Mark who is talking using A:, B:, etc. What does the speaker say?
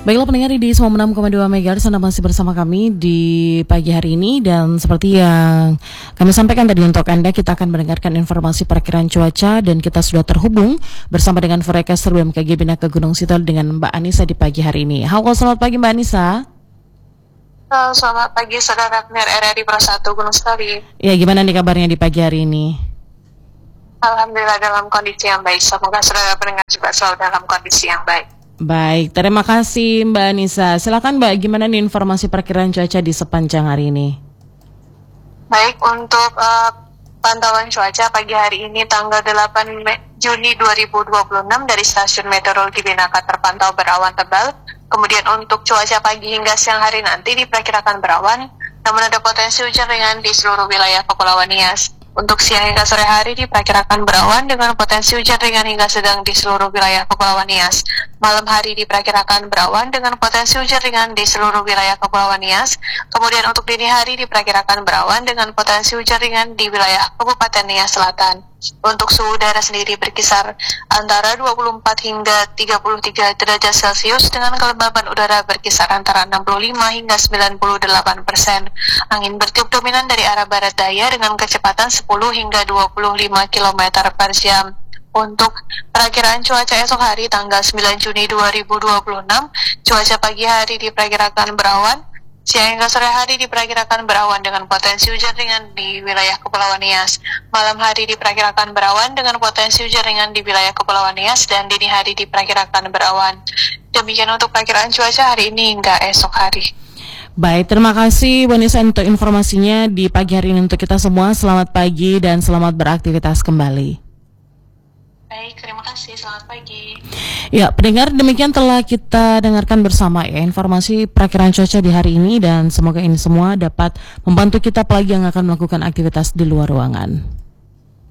A: Baiklah pendengar di 96,2 MHz, Anda masih bersama kami di pagi hari ini. Dan seperti yang kami sampaikan tadi untuk Anda, kita akan mendengarkan informasi perakiraan cuaca. Dan kita sudah terhubung bersama dengan forecaster BMKG Bintang Gunung Sitoli dengan Mbak Anissa di pagi hari ini. Halo, selamat pagi Mbak Anissa.
B: Selamat pagi saudara pendengar RRI Pro 1 Gunung Sitoli.
A: Ya, gimana nih kabarnya di pagi hari ini?
B: Alhamdulillah dalam kondisi yang baik. Semoga saudara pendengar juga selalu dalam kondisi yang baik.
A: Baik, terima kasih Mbak Anissa. Silakan Mbak, gimana nih informasi perakiraan cuaca di sepanjang hari ini?
B: Baik, untuk pantauan cuaca pagi hari ini tanggal 8 Juni 2026 dari Stasiun Meteorologi Binaka terpantau berawan tebal. Kemudian untuk cuaca pagi hingga siang hari nanti diperkirakan berawan, namun ada potensi hujan ringan di seluruh wilayah Kepulauan Nias. Untuk siang hingga sore hari diperkirakan berawan dengan potensi hujan ringan hingga sedang di seluruh wilayah Kepulauan Nias. Malam hari diperkirakan berawan dengan potensi hujan ringan di seluruh wilayah Kepulauan Nias. Kemudian untuk dini hari diperkirakan berawan dengan potensi hujan ringan di wilayah Kabupaten Nias Selatan. Untuk suhu udara sendiri berkisar antara 24 hingga 33 derajat Celcius dengan kelembaban udara berkisar antara 65 hingga 98%. Angin bertiup dominan dari arah barat daya dengan kecepatan 10 hingga 25 km per jam. Untuk perakiraan cuaca esok hari tanggal 9 Juni 2026, cuaca pagi hari diperkirakan berawan. Siang hingga sore hari diperkirakan berawan dengan potensi hujan ringan di wilayah Kepulauan Nias. Malam hari diperkirakan berawan dengan potensi hujan ringan di wilayah Kepulauan Nias dan dini hari diperkirakan berawan. Demikian untuk perakiraan cuaca hari ini hingga esok hari.
A: Baik, terima kasih Bu Anissa untuk informasinya di pagi hari ini untuk kita semua. Selamat pagi dan selamat beraktivitas kembali.
B: Baik, terima kasih. Selamat pagi.
A: Ya, pendengar, demikian telah kita dengarkan bersama ya informasi perakiraan cuaca di hari ini, dan semoga ini semua dapat membantu kita apalagi yang akan melakukan aktivitas di luar ruangan.